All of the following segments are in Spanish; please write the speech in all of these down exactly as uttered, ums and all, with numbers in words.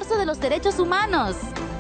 universo de los derechos humanos.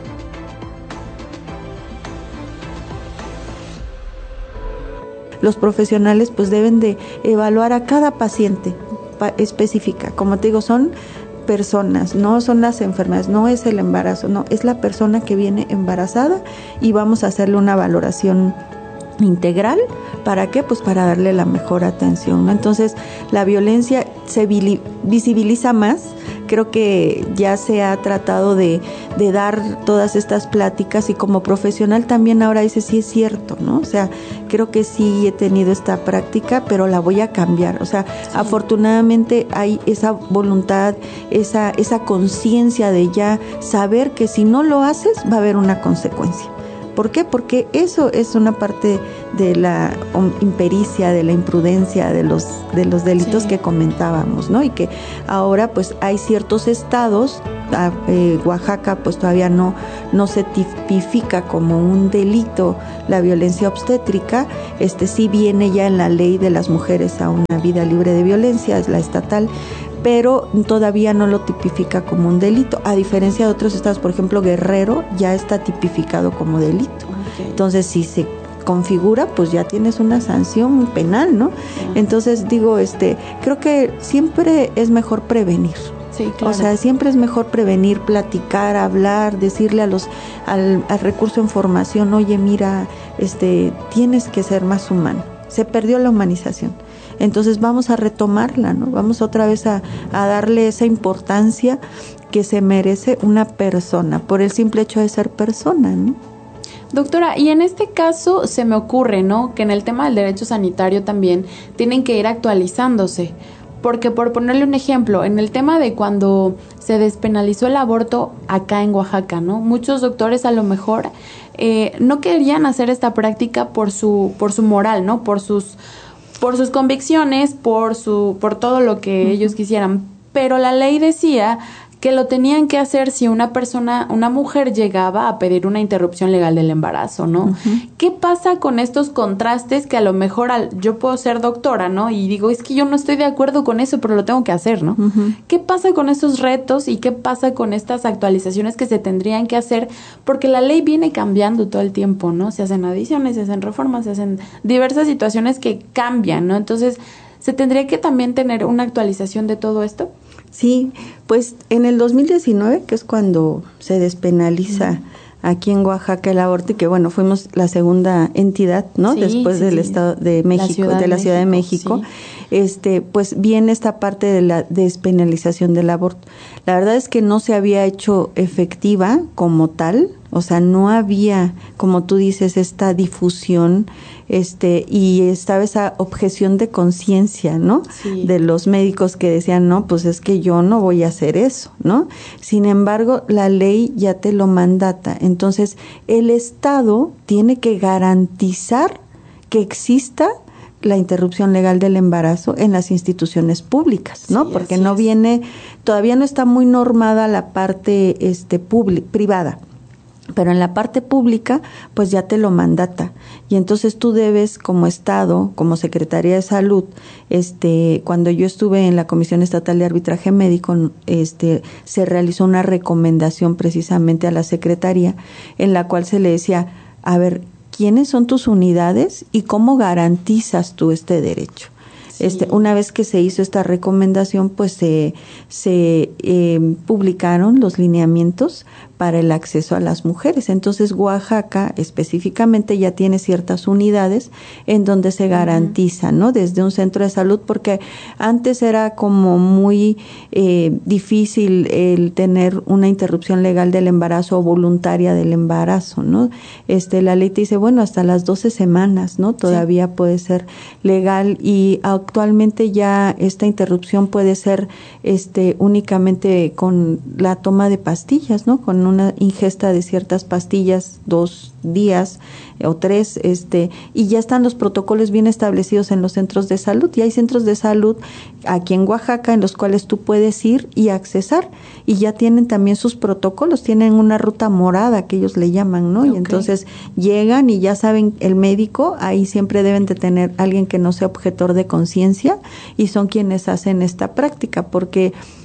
Los profesionales pues deben de evaluar a cada paciente pa- específica. Como te digo, son personas, no son las enfermedades, no es el embarazo, no, es la persona que viene embarazada y vamos a hacerle una valoración integral. ¿Para qué? Pues para darle la mejor atención, ¿no? Entonces, la violencia se visibiliza más. Creo que ya se ha tratado de, de dar todas estas pláticas y como profesional también ahora dice, sí es cierto, ¿no? O sea, creo que sí he tenido esta práctica, pero la voy a cambiar. O sea, sí. Afortunadamente hay esa voluntad, esa, esa conciencia de ya saber que si no lo haces va a haber una consecuencia. ¿Por qué? Porque eso es una parte de la impericia, de la imprudencia, de los de los delitos sí. que comentábamos, ¿no? Y que ahora pues hay ciertos estados, eh, Oaxaca pues todavía no, no se tipifica como un delito la violencia obstétrica, este sí viene ya en la ley de las mujeres a una vida libre de violencia, es la estatal, pero todavía no lo tipifica como un delito, a diferencia de otros estados, por ejemplo Guerrero ya está tipificado como delito. Okay. Entonces si se configura, pues ya tienes una sanción penal, ¿no? Yeah. Entonces digo, este, creo que siempre es mejor prevenir. Sí, claro. O sea, siempre es mejor prevenir, platicar, hablar, decirle a los al, al recurso de información, oye, mira, este, tienes que ser más humano. Se perdió la humanización. Entonces vamos a retomarla, ¿no? Vamos otra vez a, a darle esa importancia que se merece una persona, por el simple hecho de ser persona, ¿no? Doctora, y en este caso se me ocurre, ¿no?, que en el tema del derecho sanitario también tienen que ir actualizándose, porque por ponerle un ejemplo, en el tema de cuando se despenalizó el aborto acá en Oaxaca, ¿no?, muchos doctores a lo mejor eh, no querían hacer esta práctica por su, por su moral, ¿no?, por sus... por sus convicciones, por su, por todo lo que uh-huh. ellos quisieran, pero la ley decía que lo tenían que hacer si una persona, una mujer llegaba a pedir una interrupción legal del embarazo, ¿no? Uh-huh. ¿Qué pasa con estos contrastes que a lo mejor al, yo puedo ser doctora, ¿no? Y digo, es que yo no estoy de acuerdo con eso, pero lo tengo que hacer, ¿no? Uh-huh. ¿Qué pasa con esos retos y qué pasa con estas actualizaciones que se tendrían que hacer? Porque la ley viene cambiando todo el tiempo, ¿no? Se hacen adiciones, se hacen reformas, se hacen diversas situaciones que cambian, ¿no? Entonces, ¿se tendría que también tener una actualización de todo esto? Sí, pues en el dos mil diecinueve, que es cuando se despenaliza uh-huh. aquí en Oaxaca el aborto, y que bueno, fuimos la segunda entidad, ¿no? Sí, Después sí, del sí. Estado de México, la de la Ciudad de México, México sí. este, pues viene esta parte de la despenalización del aborto. La verdad es que no se había hecho efectiva como tal, o sea, no había, como tú dices, esta difusión, este, y estaba esa objeción de conciencia, ¿no? Sí. De los médicos que decían, no, pues es que yo no voy a hacer eso, ¿no? Sin embargo, la ley ya te lo mandata. Entonces, el Estado tiene que garantizar que exista la interrupción legal del embarazo en las instituciones públicas, ¿no? Sí, porque no es. viene, todavía no está muy normada la parte este public, privada. Pero en la parte pública, pues ya te lo mandata. Y entonces tú debes, como Estado, como Secretaría de Salud, este, cuando yo estuve en la Comisión Estatal de Arbitraje Médico, este, se realizó una recomendación precisamente a la Secretaría, en la cual se le decía, a ver, ¿quiénes son tus unidades y cómo garantizas tú este derecho? Sí. Este, una vez que se hizo esta recomendación, pues se, se eh, publicaron los lineamientos para el acceso a las mujeres. Entonces, Oaxaca específicamente ya tiene ciertas unidades en donde se garantiza, ¿no? Desde un centro de salud, porque antes era como muy eh, difícil el tener una interrupción legal del embarazo o voluntaria del embarazo, ¿no? Este, la ley te dice, bueno, hasta las doce semanas, ¿no? Todavía sí. puede ser legal, y actualmente ya esta interrupción puede ser este únicamente con la toma de pastillas, ¿no? Con una ingesta de ciertas pastillas, dos días o tres, este, y ya están los protocolos bien establecidos en los centros de salud. Y hay centros de salud aquí en Oaxaca en los cuales tú puedes ir y accesar, y ya tienen también sus protocolos, tienen una ruta morada que ellos le llaman, ¿no? Okay. Y entonces llegan y ya saben, el médico, ahí siempre deben de tener alguien que no sea objetor de conciencia, y son quienes hacen esta práctica, porque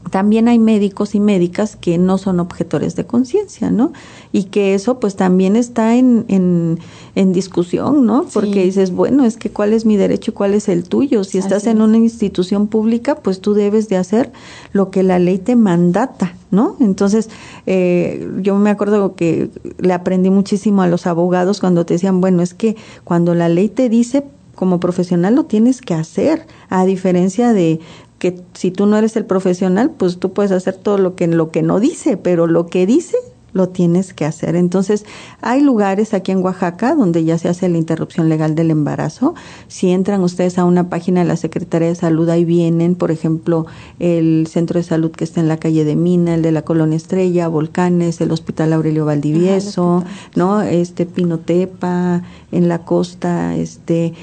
también hay médicos y médicas que no son objetores de conciencia, ¿no? Y que eso pues también está en, en, en discusión, ¿no? Porque sí. dices, bueno, es que cuál es mi derecho y cuál es el tuyo. Si estás Así en es. una institución pública, pues tú debes de hacer lo que la ley te mandata, ¿no? Entonces, eh, yo me acuerdo que le aprendí muchísimo a los abogados cuando te decían, bueno, es que cuando la ley te dice, como profesional lo tienes que hacer, a diferencia de que si tú no eres el profesional, pues tú puedes hacer todo lo que lo que no dice, pero lo que dice lo tienes que hacer. Entonces, hay lugares aquí en Oaxaca donde ya se hace la interrupción legal del embarazo. Si entran ustedes a una página de la Secretaría de Salud, ahí vienen, por ejemplo, el centro de salud que está en la calle de Mina, el de la Colonia Estrella, Volcanes, el Hospital Aurelio Valdivieso, Ajá, ¿no? Este Pinotepa, en la costa, este,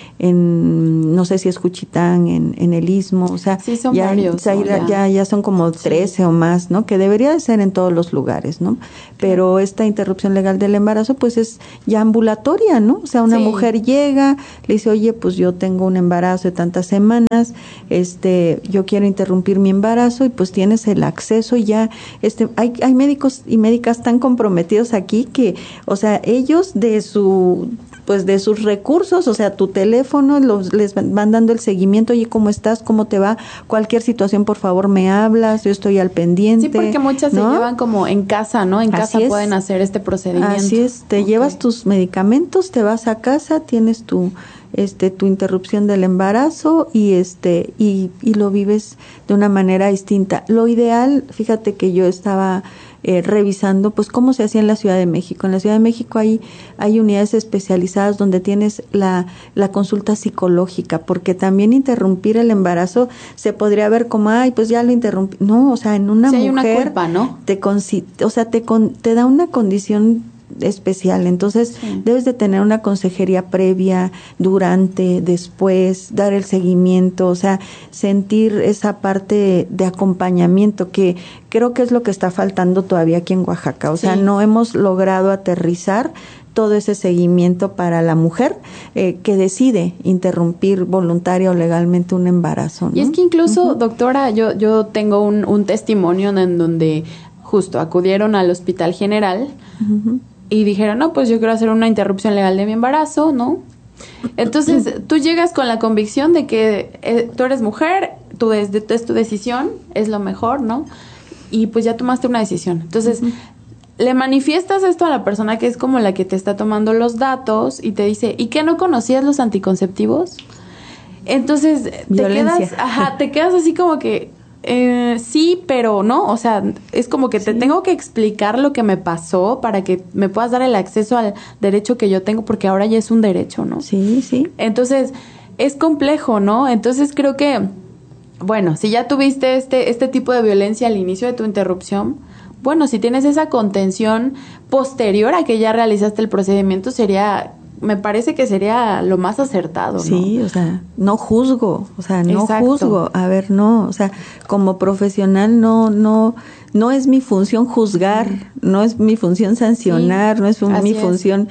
en, no sé si es Juchitán, en, en el Istmo, o sea, sí, son ya, varios, ya, ya, ya, ya son como trece sí. o más, ¿no? Que debería de ser en todos los lugares, ¿no? Pero esta interrupción legal del embarazo pues es ya ambulatoria, ¿no? O sea, una sí. mujer llega, le dice, oye, pues yo tengo un embarazo de tantas semanas, este, yo quiero interrumpir mi embarazo, y pues tienes el acceso y ya, este, hay, hay médicos y médicas tan comprometidos aquí que, o sea, ellos de su pues de sus recursos, o sea, tu teléfono, los, les van dando el seguimiento, oye, ¿cómo estás? ¿Cómo te va? Cualquier situación, por favor, me hablas, yo estoy al pendiente. Sí, porque muchas ¿no? se llevan como en casa, ¿no? En Así casa es. pueden hacer este procedimiento. Así es, te okay. llevas tus medicamentos, te vas a casa, tienes tu este tu interrupción del embarazo y este y, y lo vives de una manera distinta. Lo ideal, fíjate que yo estaba Eh, revisando pues cómo se hacía en la Ciudad de México. En la Ciudad de México hay, hay unidades especializadas donde tienes la, la consulta psicológica, porque también interrumpir el embarazo se podría ver como, ay, pues ya lo interrumpí. No, o sea, en una sí, mujer hay una culpa, ¿no? te, consi- o sea, te, con, te da una condición especial, entonces sí. debes de tener una consejería previa, durante, después, dar el seguimiento, o sea, sentir esa parte de acompañamiento que creo que es lo que está faltando todavía aquí en Oaxaca, o sí. sea, no hemos logrado aterrizar todo ese seguimiento para la mujer eh, que decide interrumpir voluntaria o legalmente un embarazo, ¿no? Y es que incluso, uh-huh. doctora, yo, yo tengo un, un testimonio en donde justo acudieron al Hospital General uh-huh. y dijeron, no, pues yo quiero hacer una interrupción legal de mi embarazo, ¿no? Entonces, tú llegas con la convicción de que eh, tú eres mujer, tú es, de, es tu decisión, es lo mejor, ¿no? Y pues ya tomaste una decisión. Entonces, uh-huh. le manifiestas esto a la persona que es como la que te está tomando los datos y te dice, ¿y qué, no conocías los anticonceptivos? Entonces, Violencia. te quedas, ajá, te quedas así como que, Eh, sí, pero no, o sea, es como que sí. te tengo que explicar lo que me pasó para que me puedas dar el acceso al derecho que yo tengo, porque ahora ya es un derecho, ¿no? Sí, sí. Entonces, es complejo, ¿no? Entonces, creo que, bueno, si ya tuviste este, este tipo de violencia al inicio de tu interrupción, bueno, si tienes esa contención posterior a que ya realizaste el procedimiento, sería... me parece que sería lo más acertado, ¿no? Sí, o sea, no juzgo, o sea, no Exacto. juzgo, a ver, no, o sea, como profesional no, no, no es mi función juzgar, mm. no es mi función sancionar, sí, no es un, mi es. función,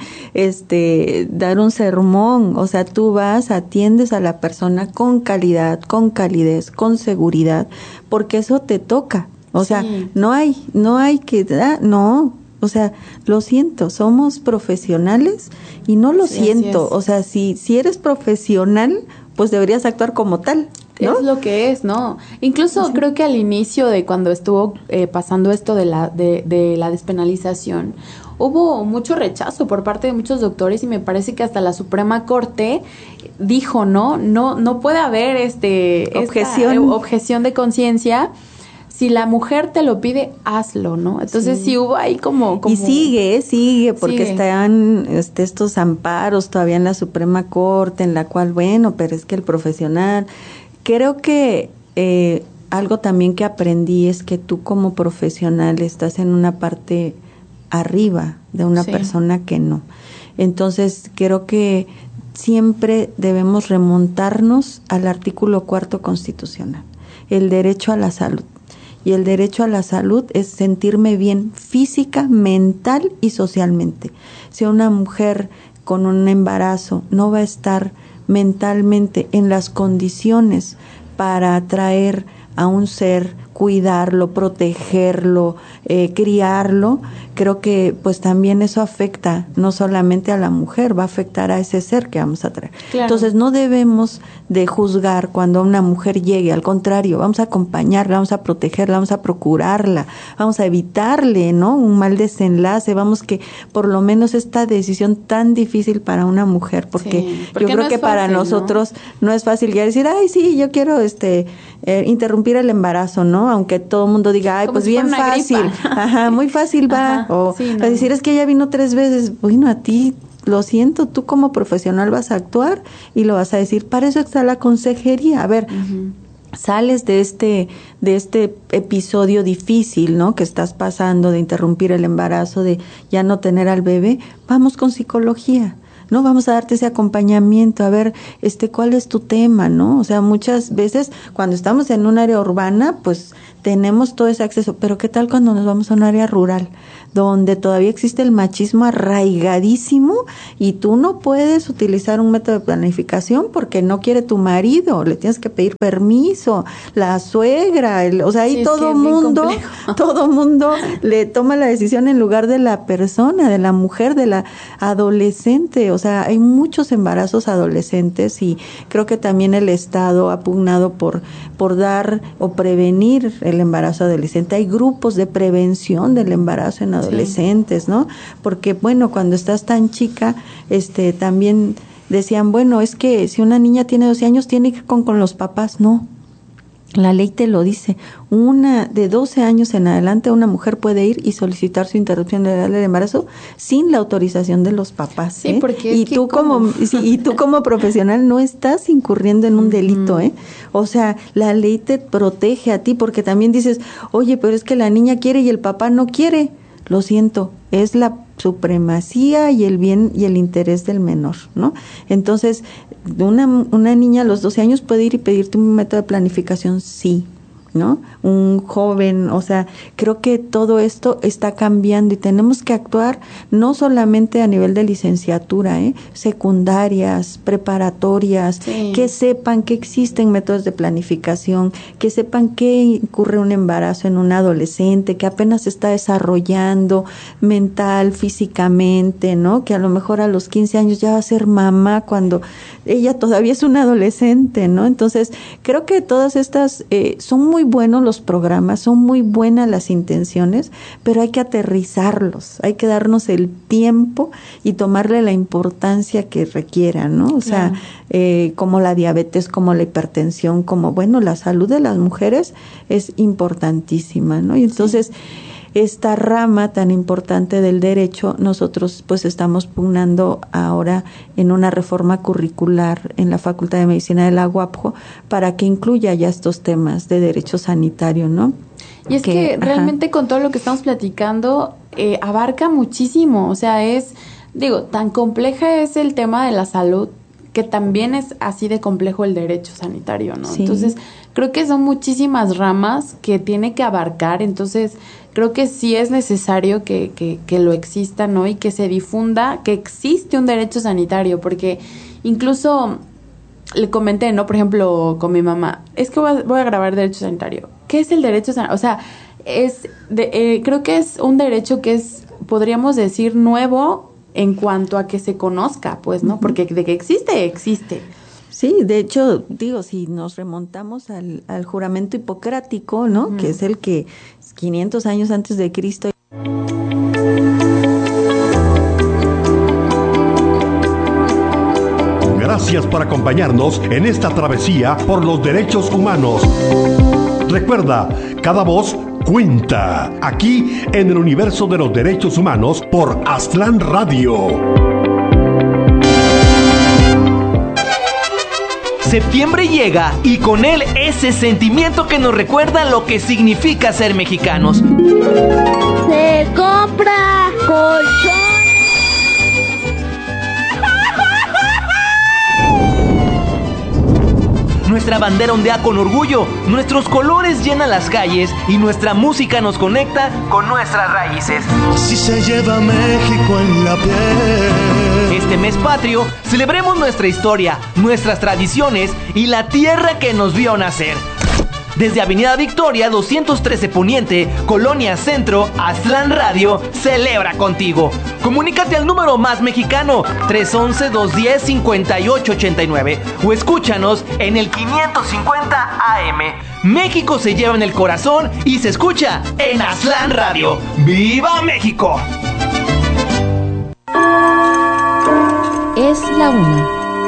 este, dar un sermón, o sea, tú vas, atiendes a la persona con calidad, con calidez, con seguridad, porque eso te toca, o sí. sea, no hay, no hay que, ah, no. O sea, lo siento, somos profesionales y no lo sí, siento. O sea, si, si eres profesional, pues deberías actuar como tal, ¿no? Es lo que es, ¿no? Incluso sí. creo que al inicio de cuando estuvo eh, pasando esto de la, de, de la despenalización, hubo mucho rechazo por parte de muchos doctores y me parece que hasta la Suprema Corte dijo, ¿no? No, no puede haber este objeción, esta, eh, objeción de conciencia. Si la mujer te lo pide, hazlo, ¿no? Entonces sí, sí hubo ahí como, como... Y sigue, sigue, porque sigue. están este, estos amparos todavía en la Suprema Corte, en la cual, bueno, pero es que el profesional... Creo que eh, algo también que aprendí es que tú como profesional estás en una parte arriba de una sí. persona que no. Entonces, creo que siempre debemos remontarnos al artículo cuarto constitucional, el derecho a la salud. Y el derecho a la salud es sentirme bien física, mental y socialmente. Si una mujer con un embarazo no va a estar mentalmente en las condiciones para atraer a un ser cuidarlo, protegerlo, eh, criarlo, creo que pues también eso afecta no solamente a la mujer, va a afectar a ese ser que vamos a traer. Claro. Entonces no debemos de juzgar cuando una mujer llegue, al contrario, vamos a acompañarla, vamos a protegerla, vamos a procurarla, vamos a evitarle, ¿no? Un mal desenlace, vamos que por lo menos esta decisión tan difícil para una mujer, porque, sí, porque yo creo no que fácil, para nosotros ¿no? no es fácil ya decir, ay sí, yo quiero este eh, interrumpir el embarazo, ¿no? Aunque todo el mundo diga, ay, como pues si bien fácil, ajá, muy fácil va, ajá, o sí, no. a decir es que ella vino tres veces, bueno, a ti lo siento, tú como profesional vas a actuar y lo vas a decir, para eso está la consejería, a ver, uh-huh. sales de este de este episodio difícil, ¿no? Que estás pasando de interrumpir el embarazo, de ya no tener al bebé, vamos con psicología, ¿no? Vamos a darte ese acompañamiento, a ver, este, ¿cuál es tu tema, no? O sea, muchas veces cuando estamos en un área urbana, pues tenemos todo ese acceso, pero ¿qué tal cuando nos vamos a un área rural, donde todavía existe el machismo arraigadísimo y tú no puedes utilizar un método de planificación porque no quiere tu marido, le tienes que pedir permiso, la suegra, el, o sea, ahí sí, todo mundo, todo mundo le toma la decisión en lugar de la persona, de la mujer, de la adolescente, o sea, hay muchos embarazos adolescentes y creo que también el Estado ha pugnado por, por dar o prevenir el embarazo adolescente. Hay grupos de prevención del embarazo en adolescentes, sí. ¿no? Porque, bueno, cuando estás tan chica, este, también decían, bueno, es que si una niña tiene doce años, tiene que ir con, con los papás. No, la ley te lo dice. Una de doce años en adelante, una mujer puede ir y solicitar su interrupción legal del embarazo sin la autorización de los papás. Sí, ¿eh? Porque y tú como, como sí, y tú como profesional no estás incurriendo en un uh-huh. delito, ¿eh? O sea, la ley te protege a ti porque también dices, oye, pero es que la niña quiere y el papá no quiere. Lo siento, es la supremacía y el bien y el interés del menor, ¿no? Entonces, una, una niña a los doce años puede ir y pedirte un método de planificación, sí, ¿no? Un joven, o sea, creo que todo esto está cambiando y tenemos que actuar no solamente a nivel de licenciatura, ¿eh? Secundarias, preparatorias, sí. que sepan que existen métodos de planificación, que sepan que ocurre un embarazo en un adolescente que apenas se está desarrollando mental, físicamente, ¿no? Que a lo mejor a los quince años ya va a ser mamá cuando ella todavía es una adolescente, ¿no? Entonces, creo que todas estas eh, son muy buenos los programas, son muy buenas las intenciones, pero hay que aterrizarlos, hay que darnos el tiempo y tomarle la importancia que requiera, ¿no? O sea, claro. eh, como la diabetes, como la hipertensión, como, bueno, la salud de las mujeres es importantísima, ¿no? Y entonces, sí. esta rama tan importante del derecho, nosotros pues estamos pugnando ahora en una reforma curricular en la Facultad de Medicina de la U A P J O para que incluya ya estos temas de derecho sanitario, ¿no? Y es que, que realmente ajá. con todo lo que estamos platicando eh, abarca muchísimo, o sea, es, digo, tan compleja es el tema de la salud que también es así de complejo el derecho sanitario, ¿no? Sí. Entonces, creo que son muchísimas ramas que tiene que abarcar, entonces creo que sí es necesario que, que, que lo exista, ¿no? Y que se difunda que existe un derecho sanitario, porque incluso le comenté, ¿no? Por ejemplo, con mi mamá, es que voy a, voy a grabar derecho sanitario. ¿Qué es el derecho sanitario? O sea, es de, eh, creo que es un derecho que es, podríamos decir, nuevo en cuanto a que se conozca, pues, ¿no? Porque de que existe, existe. Sí, de hecho, digo, si nos remontamos al, al juramento hipocrático, ¿no? Uh-huh. Que es el que quinientos años antes de Cristo. Gracias por acompañarnos en esta travesía por los derechos humanos. Recuerda, cada voz cuenta, aquí en el universo de los derechos humanos por Aztlán Radio. Septiembre llega y con él ese sentimiento que nos recuerda lo que significa ser mexicanos. Se compra colchón. Nuestra bandera ondea con orgullo, nuestros colores llenan las calles y nuestra música nos conecta con nuestras raíces. Así se lleva México en la piel. Este mes patrio, celebremos nuestra historia, nuestras tradiciones y la tierra que nos vio nacer. Desde Avenida Victoria doscientos trece Poniente, Colonia Centro, Aztlán Radio celebra contigo. Comunícate al número más mexicano tres once, dos diez, cincuenta y ocho ochenta y nueve o escúchanos en el quinientos cincuenta A M. México se lleva en el corazón y se escucha en Aztlán Radio. ¡Viva México! Es la una.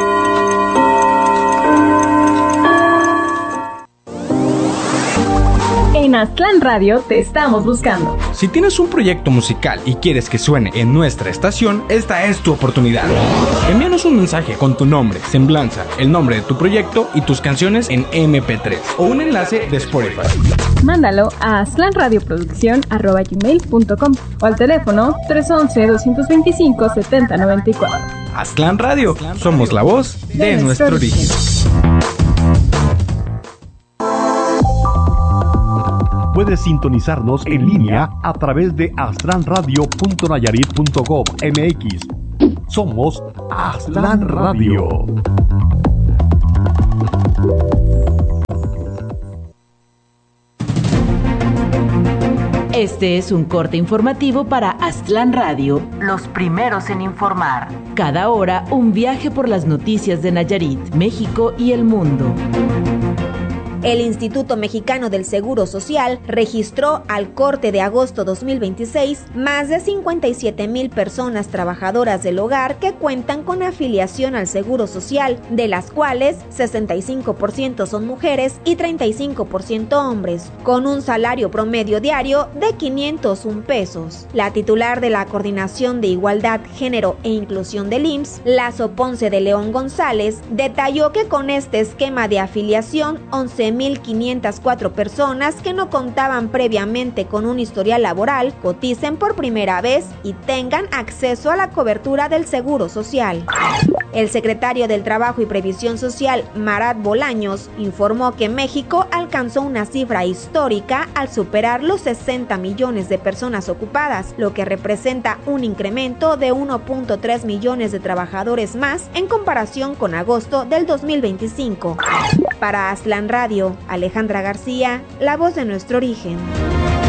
En Aztlán Radio te estamos buscando. Si tienes un proyecto musical y quieres que suene en nuestra estación, esta es tu oportunidad. Envíanos un mensaje con tu nombre, semblanza, el nombre de tu proyecto y tus canciones en eme pe tres o un enlace de Spotify. Mándalo a aztlanradioproducción arroba gmail punto com o al teléfono tres once, doscientos veinticinco, setenta noventa y cuatro. Aztlán Radio, somos la voz de, de nuestro origen. Puedes sintonizarnos en línea a través de aztlán radio punto nayarit punto gov punto mx. Somos Aztlán Radio. Este es un corte informativo para Aztlán Radio, los primeros en informar. Cada hora, un viaje por las noticias de Nayarit, México y el mundo. El Instituto Mexicano del Seguro Social registró al corte de agosto dos mil veintiséis más de cincuenta y siete mil personas trabajadoras del hogar que cuentan con afiliación al Seguro Social, de las cuales sesenta y cinco por ciento son mujeres y treinta y cinco por ciento hombres, con un salario promedio diario de quinientos un pesos. La titular de la Coordinación de Igualdad, Género e Inclusión del I M S S, Lazo Ponce de León González, detalló que con este esquema de afiliación, once mil quinientas cuatro personas que no contaban previamente con un historial laboral coticen por primera vez y tengan acceso a la cobertura del Seguro Social. El secretario del Trabajo y Previsión Social, Marat Bolaños, informó que México alcanzó una cifra histórica al superar los sesenta millones de personas ocupadas, lo que representa un incremento de uno punto tres millones de trabajadores más en comparación con agosto del dos mil veinticinco. Para Aztlán Radio, Alejandra García, la voz de nuestro origen.